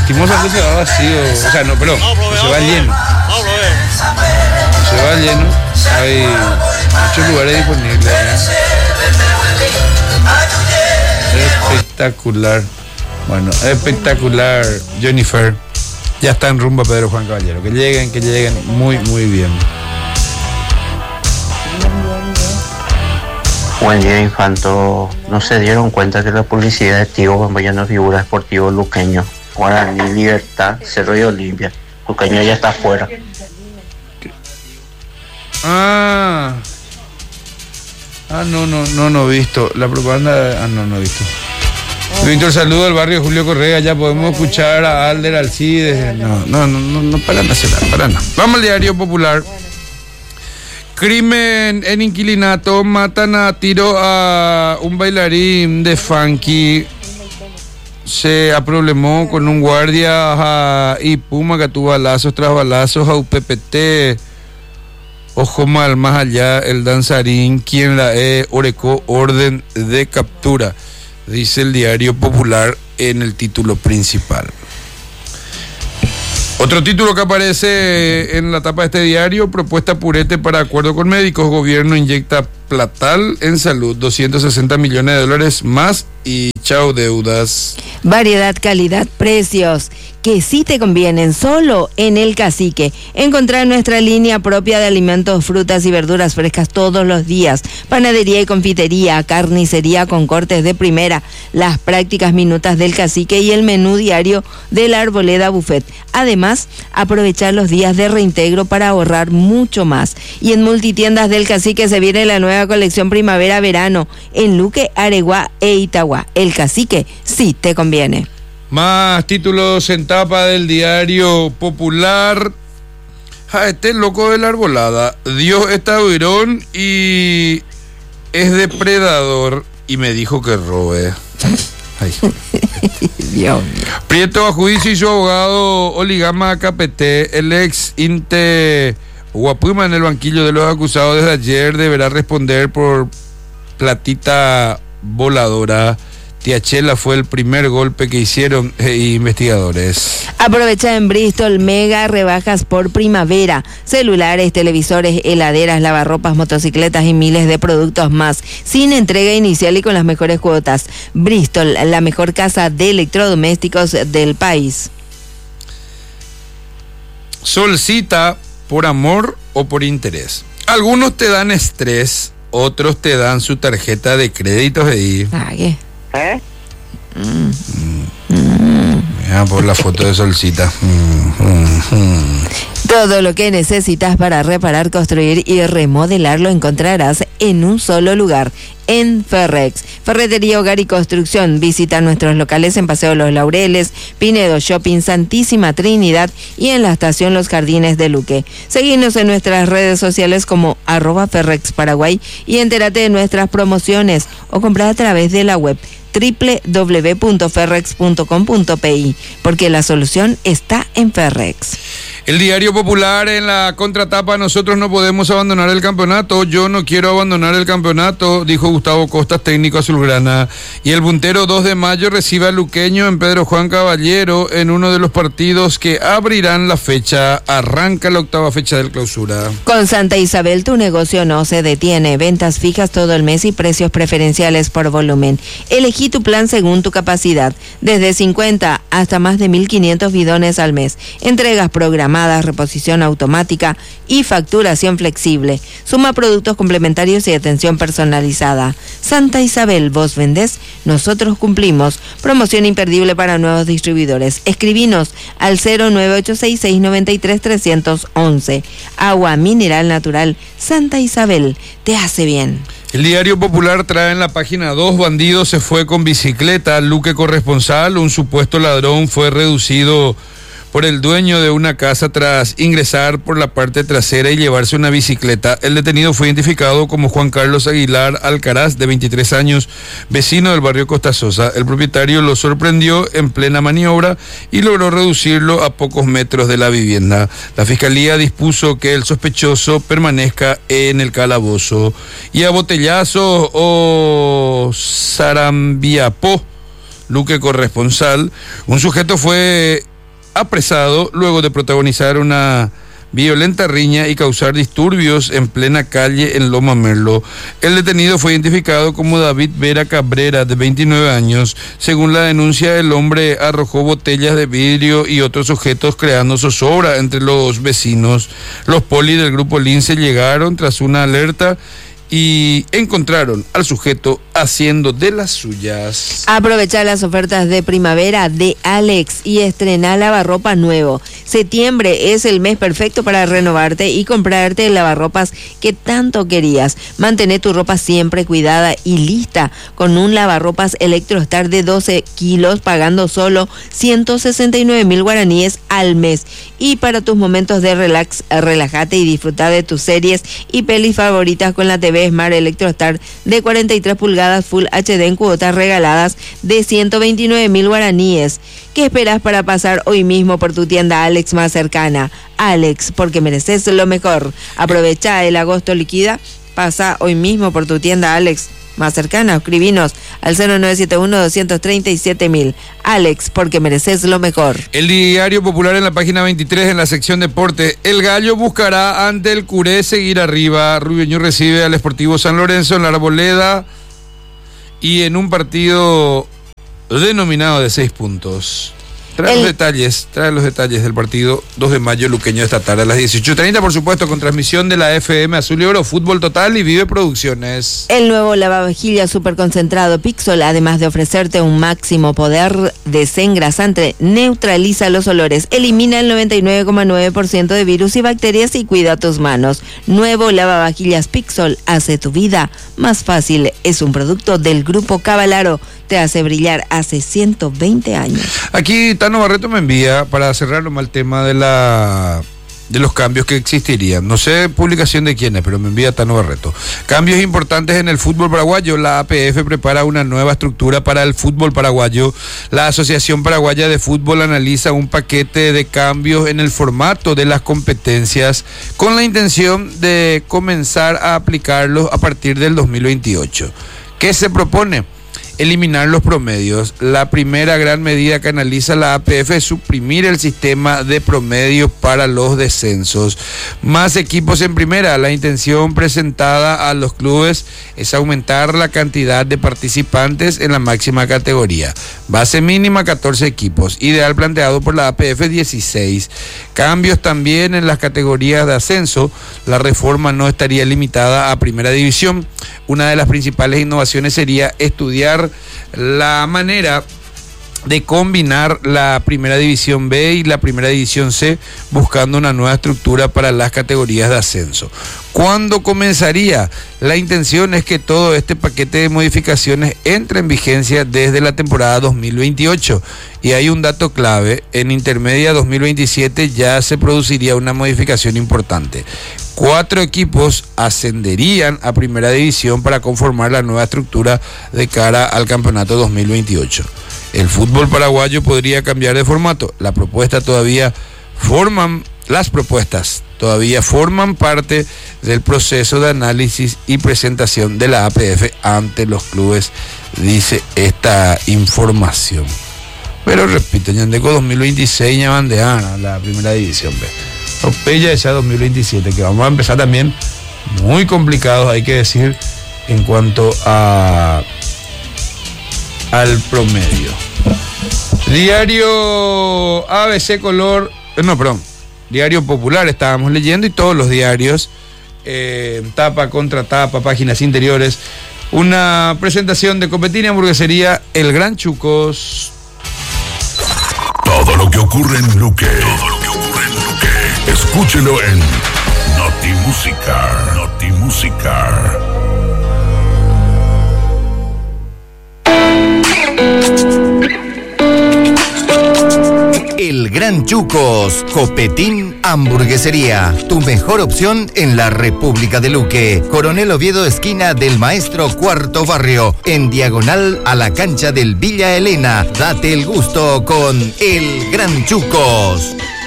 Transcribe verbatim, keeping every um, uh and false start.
lastimosamente se va vacío, o sea, no, pero se va lleno. Se va lleno, hay muchos lugares disponibles. ¿eh? Espectacular. Bueno, espectacular, Jennifer. Ya está en rumbo Pedro Juan Caballero. Que lleguen, que lleguen muy, muy bien. Buen día, Infanto. No se dieron cuenta que la publicidad de Tigo Bambayano figura Esportivo Luqueño. Guaraní, Libertad, Cerro y Olimpia. Luqueño ya está afuera. Ah. Ah, no, no, no, no he visto. La propaganda. Ah, no, no he visto. Víctor, saludo al barrio Julio Correa. Ya podemos escuchar a Alder Alcides. No, no, no, no, no para nada, para nada. Vamos al Diario Popular. Crimen en inquilinato. Matan a tiro a un bailarín de funky. Se aproblemó con un guardia a, y Puma que tuvo balazos tras balazos a U P P T. Ojo mal, más allá, el danzarín, quien la e, orecó orden de captura, dice el Diario Popular en el título principal. Otro título que aparece en la tapa de este diario: propuesta Purete para acuerdo con médicos. Gobierno inyecta platal en salud, doscientos sesenta millones de dólares más y chao deudas. Variedad, calidad, precios que sí te convienen solo en El Cacique. Encontrar nuestra línea propia de alimentos, frutas y verduras frescas todos los días. Panadería y confitería, carnicería con cortes de primera, las prácticas minutas del Cacique y el menú diario de la Arboleda Buffet. Además, aprovechar los días de reintegro para ahorrar mucho más. Y en Multitiendas del Cacique se viene la nueva colección primavera-verano en Luque, Areguá e Itagua. El Cacique sí te conviene. Más títulos en tapa del Diario Popular. Ah, este loco de la arbolada. Dios está huirón y es depredador y me dijo que robe. Ay. Dios mío. Prieto a juicio y su abogado Oligama K P T. El ex Inte Guapuma en el banquillo de los acusados desde ayer deberá responder por platita voladora. Tiachela fue el primer golpe que hicieron eh, investigadores. Aprovecha en Bristol mega rebajas por primavera. Celulares, televisores, heladeras, lavarropas, motocicletas y miles de productos más. Sin entrega inicial y con las mejores cuotas. Bristol, la mejor casa de electrodomésticos del país. Solicita por amor o por interés. Algunos te dan estrés, otros te dan su tarjeta de crédito. Ahí. Ah, ¿qué? ¿Eh? Mm. Mm. Mira por la foto de Solcita. Mm, mm, mm. Todo lo que necesitas para reparar, construir y remodelar lo encontrarás en un solo lugar, en Ferrex. Ferretería, Hogar y Construcción. Visita nuestros locales en Paseo Los Laureles, Pinedo Shopping, Santísima Trinidad y en la estación Los Jardines de Luque. Seguinos en nuestras redes sociales como arroba Ferrex Paraguay y entérate de nuestras promociones o compra a través de la web doble u doble u doble u punto ferrex punto com punto pe, porque la solución está en Ferrex. El Diario Popular en la contratapa: nosotros no podemos abandonar el campeonato. Yo no quiero abandonar el campeonato, dijo Gustavo Costas, técnico azulgrana. Y el puntero dos de mayo recibe a Luqueño en Pedro Juan Caballero en uno de los partidos que abrirán la fecha. Arranca la octava fecha del clausura. Con Santa Isabel tu negocio no se detiene. Ventas fijas todo el mes y precios preferenciales por volumen. Elegí tu plan según tu capacidad. Desde cincuenta hasta más de mil quinientos bidones al mes. Entregas programadas, reposición automática y facturación flexible. Suma productos complementarios y atención personalizada. Santa Isabel, vos vendés, nosotros cumplimos. Promoción imperdible para nuevos distribuidores. Escribinos al cero nueve ocho seis seis nueve tres tres uno uno. Agua mineral natural Santa Isabel, te hace bien. El Diario Popular trae en la página dos: bandido se fue con bicicleta. Luque corresponsal: un supuesto ladrón fue reducido por el dueño de una casa tras ingresar por la parte trasera y llevarse una bicicleta. El detenido fue identificado como Juan Carlos Aguilar Alcaraz, de veintitrés años, vecino del barrio Costa Sosa. El propietario lo sorprendió en plena maniobra y logró reducirlo a pocos metros de la vivienda. La fiscalía dispuso que el sospechoso permanezca en el calabozo. Y a botellazo o Sarambiapó, Luque corresponsal: un sujeto fue apresado luego de protagonizar una violenta riña y causar disturbios en plena calle en Loma Merlo. El detenido fue identificado como David Vera Cabrera, de veintinueve años. Según la denuncia, el hombre arrojó botellas de vidrio y otros objetos creando zozobra entre los vecinos. Los polis del grupo Lince llegaron tras una alerta y encontraron al sujeto haciendo de las suyas. Aprovecha las ofertas de primavera de Alex y estrena lavarropas nuevo. Septiembre es el mes perfecto para renovarte y comprarte el lavarropas que tanto querías. Mantén tu ropa siempre cuidada y lista con un lavarropas Electrostar de doce kilos, pagando solo ciento sesenta y nueve mil guaraníes al mes. Y para tus momentos de relax, relájate y disfruta de tus series y pelis favoritas con la T V Smart Electrostar de cuarenta y tres pulgadas Full H D en cuotas regaladas de ciento veintinueve mil guaraníes. ¿Qué esperas para pasar hoy mismo por tu tienda Alex más cercana? Alex, porque mereces lo mejor. Aprovecha el agosto liquida. Pasa hoy mismo por tu tienda Alex más cercana. Escribinos al cero nueve siete uno, dos tres siete mil. Alex, porque mereces lo mejor. El Diario Popular en la página veintitrés, en la sección deporte. El Gallo buscará ante el Curé seguir arriba. Rubeño recibe al Sportivo San Lorenzo en la Arboleda y en un partido denominado de seis puntos. Trae el... los detalles, trae los detalles del partido dos de mayo luqueño esta tarde a las dieciocho treinta, por supuesto, con transmisión de la F M Azul y Oro, Fútbol Total y Vive Producciones. El nuevo lavavajillas superconcentrado Pixol, además de ofrecerte un máximo poder desengrasante, neutraliza los olores, elimina el noventa y nueve coma nueve por ciento de virus y bacterias y cuida tus manos. Nuevo lavavajillas Pixol hace tu vida más fácil. Es un producto del Grupo Cavalaro. Te hace brillar hace ciento veinte años. Aquí Tano Barreto me envía, para cerrar nomás el tema de la de los cambios que existirían. No sé publicación de quién es, pero me envía Tano Barreto. Cambios importantes en el fútbol paraguayo. La A P F prepara una nueva estructura para el fútbol paraguayo. La Asociación Paraguaya de Fútbol analiza un paquete de cambios en el formato de las competencias con la intención de comenzar a aplicarlos a partir del dos mil veintiocho. ¿Qué se propone? Eliminar los promedios. La primera gran medida que analiza la A P F es suprimir el sistema de promedios para los descensos. Más equipos en primera. La intención presentada a los clubes es aumentar la cantidad de participantes en la máxima categoría. Base mínima catorce equipos. Ideal planteado por la A P F dieciséis. Cambios también en las categorías de ascenso. La reforma no estaría limitada a primera división. Una de las principales innovaciones sería estudiar la manera de combinar la primera división B y la primera división C, buscando una nueva estructura para las categorías de ascenso. ¿Cuándo comenzaría? La intención es que todo este paquete de modificaciones entre en vigencia desde la temporada dos mil veintiocho. Y hay un dato clave: en intermedia dos mil veintisiete ya se produciría una modificación importante. Cuatro equipos ascenderían a primera división para conformar la nueva estructura de cara al campeonato dos mil veintiocho. El fútbol paraguayo podría cambiar de formato. La propuesta todavía forman, las propuestas todavía forman parte del proceso de análisis y presentación de la A P F ante los clubes, dice esta información. Pero repito, Ñandeco dos mil veintiséis ya van de Ana, la primera división B. Opeya ya dos mil veintisiete, que vamos a empezar también muy complicados, hay que decir, en cuanto a al promedio. Diario A B C Color, no, perdón, Diario Popular estábamos leyendo, y todos los diarios, eh, tapa contra tapa, páginas interiores, una presentación de Copetín y Hamburguesería El Gran Chucos. Todo lo que ocurre en Luque, todo lo que ocurre en Luque, escúchelo en Notimúsica, Notimúsica. El Gran Chucos, Copetín Hamburguesería, tu mejor opción en la República de Luque. Coronel Oviedo, esquina del Maestro, Cuarto Barrio, en diagonal a la cancha del Villa Elena. Date el gusto con El Gran Chucos.